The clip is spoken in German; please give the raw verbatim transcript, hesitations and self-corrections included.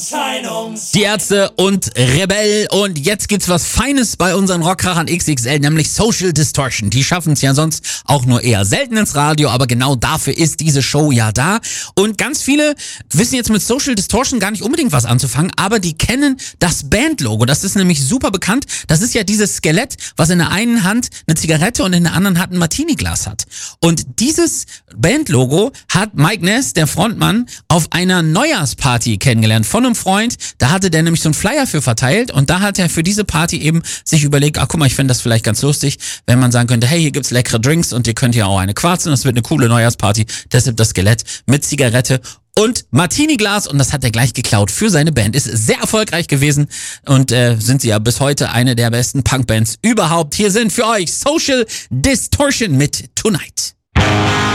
Erscheinungs. Die Ärzte und Rebell. Und jetzt gibt's was Feines bei unseren Rockkrachern X X L, nämlich Social Distortion. Die schaffen es ja sonst auch nur eher selten ins Radio, aber genau dafür ist diese Show ja da. Und ganz viele wissen jetzt mit Social Distortion gar nicht unbedingt was anzufangen, aber die kennen das Bandlogo. Das ist nämlich super bekannt. Das ist ja dieses Skelett, was in der einen Hand eine Zigarette und in der anderen Hand ein Martini-Glas hat. Und dieses Bandlogo hat Mike Ness, der Frontmann, auf einer Neujahrsparty kennengelernt von einem Freund. Da hatte der nämlich so einen Flyer für verteilt und da hat er für diese Party eben sich überlegt, ach guck mal, ich fände das vielleicht ganz lustig, wenn man sagen könnte, hey, hier gibt's leckere Drinks und ihr könnt ja auch eine quarzen, das wird eine coole Neujahrsparty. Deshalb das Skelett mit Zigarette und Martini-Glas, und das hat er gleich geklaut für seine Band. Ist sehr erfolgreich gewesen und äh, sind sie ja bis heute eine der besten Punkbands überhaupt. Hier sind für euch Social Distortion mit Tonight.